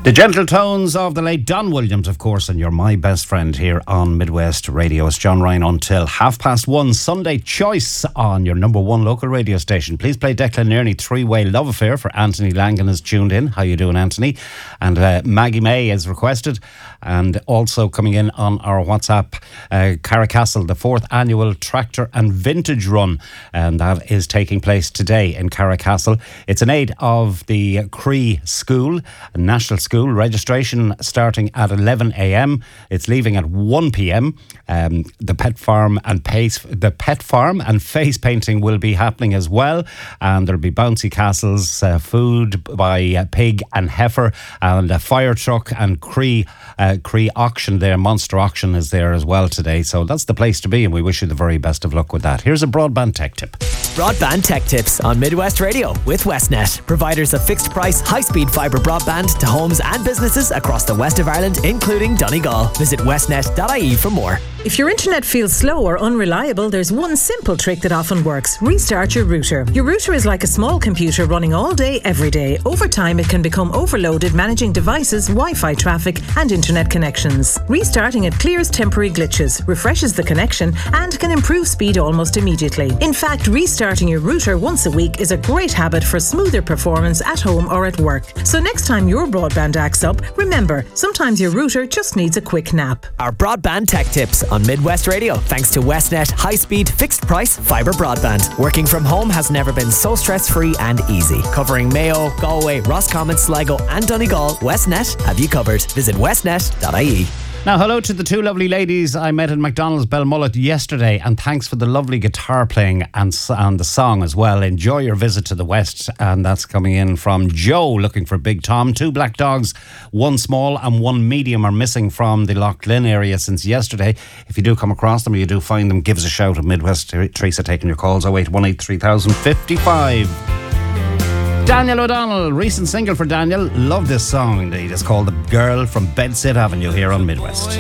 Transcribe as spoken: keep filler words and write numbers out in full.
The gentle tones of the late Don Williams, of course, and you're my best friend here on Midwest Radio. It's John Ryan until half past one. Sunday Choice on your number one local radio station. Please play Declan Nearney, Three-Way Love Affair for Anthony Langan has tuned in. How you doing, Anthony? And uh, Maggie May is requested. And also coming in on our WhatsApp, uh, Carracastle, the fourth annual Tractor and Vintage Run. And that is taking place today in Carracastle. It's in aid of the Cree School, a national school. Registration starting at eleven a.m. It's leaving at one p.m. Um, the pet farm and pace, the pet farm and face painting will be happening as well, and there'll be bouncy castles, uh, food by uh, pig and heifer, and a fire truck and Cree uh, Cree auction there. Monster auction is there as well today, so that's the place to be, and we wish you the very best of luck with that. Here's a broadband tech tip. Broadband tech tips on Midwest Radio with Westnet, providers of fixed price, high speed fibre broadband to homes and businesses across the west of Ireland, including Donegal. Visit westnet dot I E for more. If your internet feels slow or unreliable, there's one simple trick that often works. Restart your router. Your router is like a small computer running all day, every day. Over time, it can become overloaded managing devices, Wi-Fi traffic and internet connections. Restarting it clears temporary glitches, refreshes the connection and can improve speed almost immediately. In fact, restarting your router once a week is a great habit for smoother performance at home or at work. So next time your broadband acts up, remember, sometimes your router just needs a quick nap. Our broadband tech tips on Midwest Radio, thanks to Westnet high-speed, fixed-price fibre broadband. Working from home has never been so stress-free and easy. Covering Mayo, Galway, Roscommon, Sligo and Donegal, Westnet have you covered. Visit westnet dot I E. Now, hello to the two lovely ladies I met in McDonald's Belmullet yesterday, and thanks for the lovely guitar playing and, and the song as well. Enjoy your visit to the West, and that's coming in from Joe, looking for Big Tom. Two black dogs, one small and one medium, are missing from the Lough Lynn area since yesterday. If you do come across them or you do find them, give us a shout at Midwest. Teresa taking your calls, oh eight one eight three thousand fifty-five. Daniel O'Donnell, recent single for Daniel. Love this song indeed. It's called The Girl from Bedsit Avenue here on Midwest.